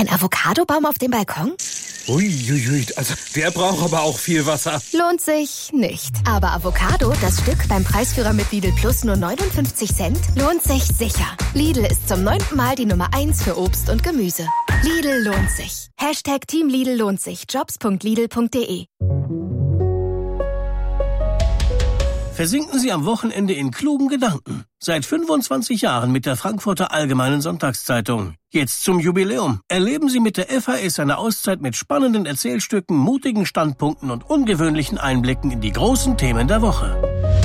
Ein Avocadobaum auf dem Balkon? Uiuiui, also der braucht aber auch viel Wasser. Lohnt sich nicht. Aber Avocado, das Stück beim Preisführer mit Lidl Plus nur 59 Cent, lohnt sich sicher. Lidl ist zum 9. Mal die Nummer 1 für Obst und Gemüse. Lidl lohnt sich. #Team Lidl lohnt sich. Jobs.lidl.de. Versinken Sie am Wochenende in klugen Gedanken. Seit 25 Jahren mit der Frankfurter Allgemeinen Sonntagszeitung. Jetzt zum Jubiläum. Erleben Sie mit der FAS eine Auszeit mit spannenden Erzählstücken, mutigen Standpunkten und ungewöhnlichen Einblicken in die großen Themen der Woche.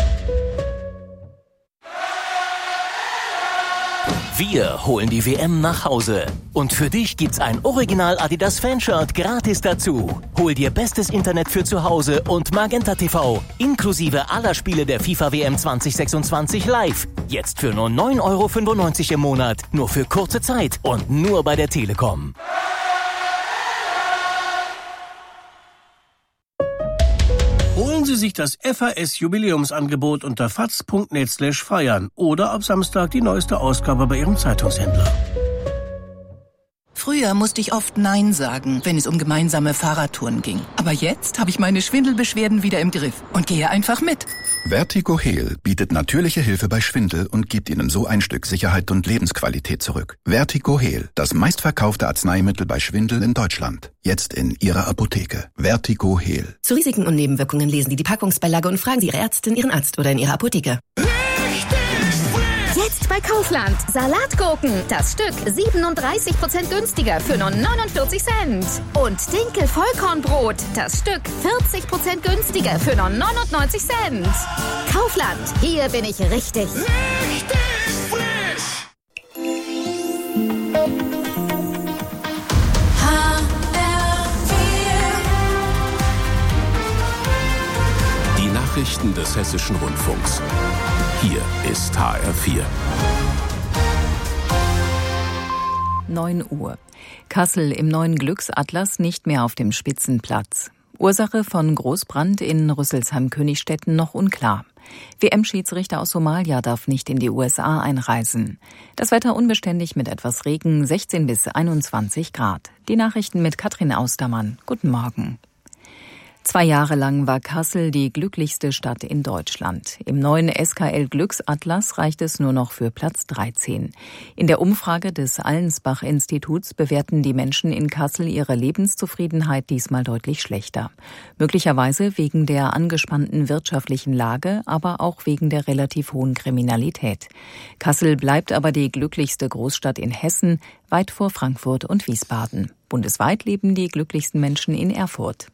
Wir holen die WM nach Hause. Und für dich gibt's ein Original Adidas Fanshirt gratis dazu. Hol dir bestes Internet für zu Hause und Magenta TV. Inklusive aller Spiele der FIFA WM 2026 live. Jetzt für nur 9,95 € im Monat. Nur für kurze Zeit und nur bei der Telekom. Holen Sie sich das FAS-Jubiläumsangebot unter faz.net/feiern oder ab Samstag die neueste Ausgabe bei Ihrem Zeitungshändler. Früher musste ich oft Nein sagen, wenn es um gemeinsame Fahrradtouren ging. Aber jetzt habe ich meine Schwindelbeschwerden wieder im Griff und gehe einfach mit. Vertigo Heal bietet natürliche Hilfe bei Schwindel und gibt Ihnen so ein Stück Sicherheit und Lebensqualität zurück. Vertigo Heal, das meistverkaufte Arzneimittel bei Schwindel in Deutschland. Jetzt in Ihrer Apotheke. Vertigo Heal. Zu Risiken und Nebenwirkungen lesen Sie die Packungsbeilage und fragen Sie Ihre Ärztin, Ihren Arzt oder in Ihrer Apotheke. Jetzt bei Kaufland. Salatgurken. Das Stück 37% günstiger für nur 49 Cent. Und Dinkel-Vollkornbrot. Das Stück 40% günstiger für nur 99 Cent. Kaufland. Hier bin ich richtig. Richtig frisch. Die Nachrichten des Hessischen Rundfunks. Hier ist HR4. 9 Uhr. Kassel im neuen Glücksatlas nicht mehr auf dem Spitzenplatz. Ursache von Großbrand in Rüsselsheim-Königstetten noch unklar. WM-Schiedsrichter aus Somalia darf nicht in die USA einreisen. Das Wetter unbeständig mit etwas Regen, 16 bis 21 Grad. Die Nachrichten mit Katrin Austermann. Guten Morgen. 2 Jahre lang war Kassel die glücklichste Stadt in Deutschland. Im neuen SKL-Glücksatlas reicht es nur noch für Platz 13. In der Umfrage des Allensbach-Instituts bewerten die Menschen in Kassel ihre Lebenszufriedenheit diesmal deutlich schlechter. Möglicherweise wegen der angespannten wirtschaftlichen Lage, aber auch wegen der relativ hohen Kriminalität. Kassel bleibt aber die glücklichste Großstadt in Hessen, weit vor Frankfurt und Wiesbaden. Bundesweit leben die glücklichsten Menschen in Erfurt.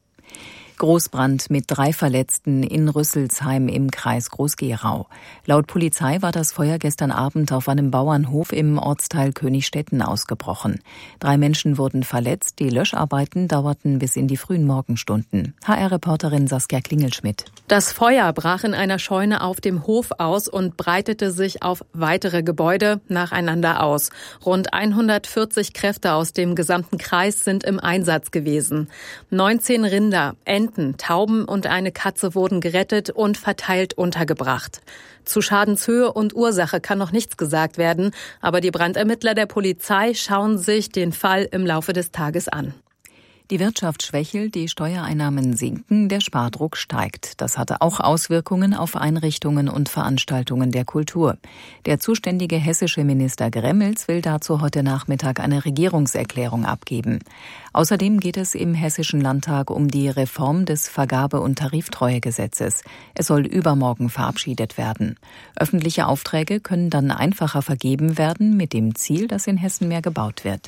Großbrand mit 3 Verletzten in Rüsselsheim im Kreis Groß-Gerau. Laut Polizei war das Feuer gestern Abend auf einem Bauernhof im Ortsteil Königstetten ausgebrochen. 3 Menschen wurden verletzt, die Löscharbeiten dauerten bis in die frühen Morgenstunden. HR-Reporterin Saskia Klingelschmidt. Das Feuer brach in einer Scheune auf dem Hof aus und breitete sich auf weitere Gebäude nacheinander aus. Rund 140 Kräfte aus dem gesamten Kreis sind im Einsatz gewesen. 19 Rinder, Enten, Tauben und eine Katze wurden gerettet und verteilt untergebracht. Zu Schadenshöhe und Ursache kann noch nichts gesagt werden, aber die Brandermittler der Polizei schauen sich den Fall im Laufe des Tages an. Die Wirtschaft schwächelt, die Steuereinnahmen sinken, der Spardruck steigt. Das hatte auch Auswirkungen auf Einrichtungen und Veranstaltungen der Kultur. Der zuständige hessische Minister Gremmels will dazu heute Nachmittag eine Regierungserklärung abgeben. Außerdem geht es im Hessischen Landtag um die Reform des Vergabe- und Tariftreuegesetzes. Es soll übermorgen verabschiedet werden. Öffentliche Aufträge können dann einfacher vergeben werden, mit dem Ziel, dass in Hessen mehr gebaut wird.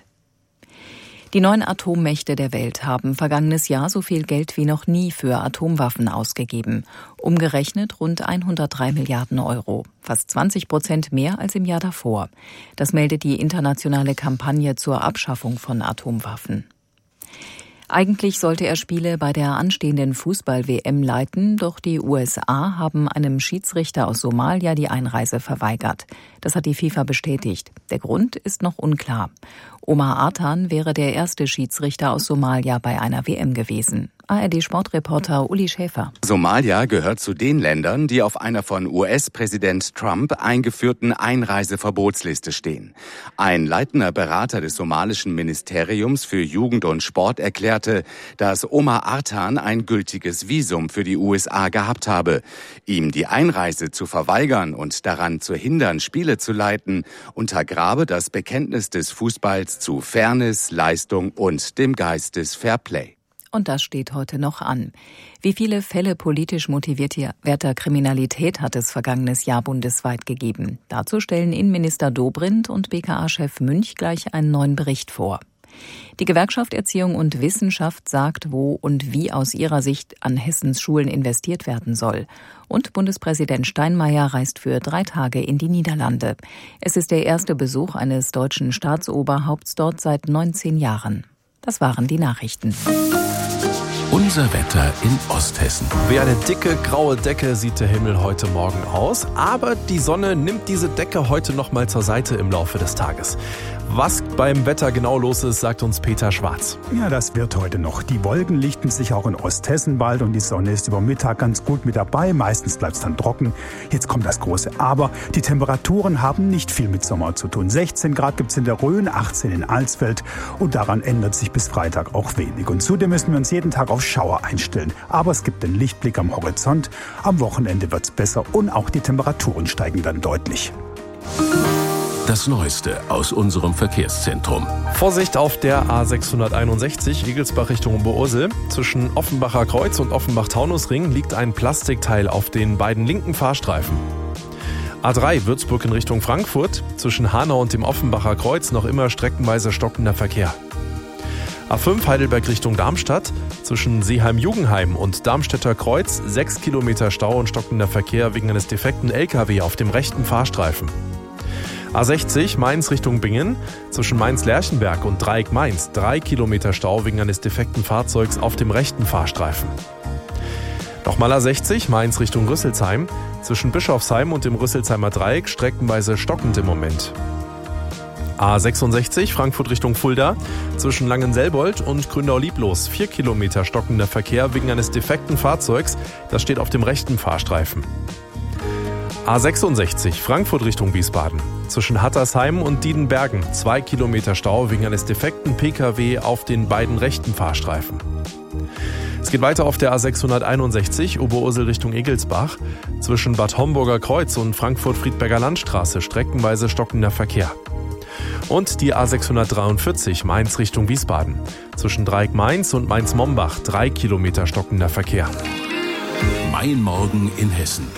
Die 9 Atommächte der Welt haben vergangenes Jahr so viel Geld wie noch nie für Atomwaffen ausgegeben. Umgerechnet rund 103 Milliarden Euro. Fast 20% mehr als im Jahr davor. Das meldet die internationale Kampagne zur Abschaffung von Atomwaffen. Eigentlich sollte er Spiele bei der anstehenden Fußball-WM leiten, doch die USA haben einem Schiedsrichter aus Somalia die Einreise verweigert. Das hat die FIFA bestätigt. Der Grund ist noch unklar. Omar Artan wäre der erste Schiedsrichter aus Somalia bei einer WM gewesen. ARD-Sportreporter Uli Schäfer. Somalia gehört zu den Ländern, die auf einer von US-Präsident Trump eingeführten Einreiseverbotsliste stehen. Ein leitender Berater des somalischen Ministeriums für Jugend und Sport erklärte, dass Omar Artan ein gültiges Visum für die USA gehabt habe. Ihm die Einreise zu verweigern und daran zu hindern, Spiele zu leiten, untergrabe das Bekenntnis des Fußballs zu Fairness, Leistung und dem Geist des Fairplay. Und das steht heute noch an. Wie viele Fälle politisch motivierter Kriminalität hat es vergangenes Jahr bundesweit gegeben? Dazu stellen Innenminister Dobrindt und BKA-Chef Münch gleich einen neuen Bericht vor. Die Gewerkschaft Erziehung und Wissenschaft sagt, wo und wie aus ihrer Sicht an Hessens Schulen investiert werden soll. Und Bundespräsident Steinmeier reist für 3 Tage in die Niederlande. Es ist der erste Besuch eines deutschen Staatsoberhaupts dort seit 19 Jahren. Das waren die Nachrichten. Unser Wetter in Osthessen. Wie eine dicke graue Decke sieht der Himmel heute Morgen aus, aber die Sonne nimmt diese Decke heute noch mal zur Seite im Laufe des Tages. Was beim Wetter genau los ist, sagt uns Peter Schwarz. Ja, das wird heute noch. Die Wolken lichten sich auch in Osthessen bald und die Sonne ist über Mittag ganz gut mit dabei. Meistens bleibt es dann trocken. Jetzt kommt das große Aber. Die Temperaturen haben nicht viel mit Sommer zu tun. 16 Grad gibt es in der Rhön, 18 in Alsfeld und daran ändert sich bis Freitag auch wenig. Und zudem müssen wir uns jeden Tag auf Schauer einstellen. Aber es gibt den Lichtblick am Horizont. Am Wochenende wird es besser und auch die Temperaturen steigen dann deutlich. Das Neueste aus unserem Verkehrszentrum. Vorsicht auf der A661 Igelsbach Richtung Oberursel. Zwischen Offenbacher Kreuz und Offenbach-Taunusring liegt ein Plastikteil auf den beiden linken Fahrstreifen. A3 Würzburg in Richtung Frankfurt. Zwischen Hanau und dem Offenbacher Kreuz noch immer streckenweise stockender Verkehr. A5 Heidelberg Richtung Darmstadt. Zwischen Seeheim-Jugenheim und Darmstädter Kreuz 6 Kilometer Stau und stockender Verkehr wegen eines defekten LKW auf dem rechten Fahrstreifen. A60 Mainz Richtung Bingen, zwischen Mainz-Lerchenberg und Dreieck Mainz 3 Kilometer Stau wegen eines defekten Fahrzeugs auf dem rechten Fahrstreifen. Nochmal A60 Mainz Richtung Rüsselsheim, zwischen Bischofsheim und dem Rüsselsheimer Dreieck streckenweise stockend im Moment. A66 Frankfurt Richtung Fulda, zwischen Langenselbold und Gründau-Lieblos 4 Kilometer stockender Verkehr wegen eines defekten Fahrzeugs, das steht auf dem rechten Fahrstreifen. A66 Frankfurt Richtung Wiesbaden. Zwischen Hattersheim und Diedenbergen 2 Kilometer Stau wegen eines defekten Pkw auf den beiden rechten Fahrstreifen. Es geht weiter auf der A661 Oberursel Richtung Egelsbach. Zwischen Bad Homburger Kreuz und Frankfurt-Friedberger Landstraße streckenweise stockender Verkehr. Und die A643 Mainz Richtung Wiesbaden. Zwischen Dreieck Mainz und Mainz-Mombach 3 Kilometer stockender Verkehr. Mein Morgen in Hessen.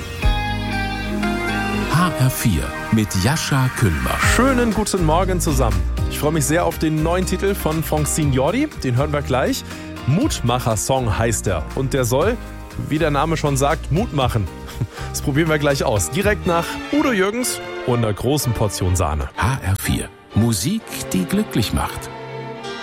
HR4 mit Jascha Kühlbach. Schönen guten Morgen zusammen. Ich freue mich sehr auf den neuen Titel von Francine Jordi. Den hören wir gleich. Mutmacher-Song heißt er. Und der soll, wie der Name schon sagt, Mut machen. Das probieren wir gleich aus. Direkt nach Udo Jürgens und einer großen Portion Sahne. HR4. Musik, die glücklich macht.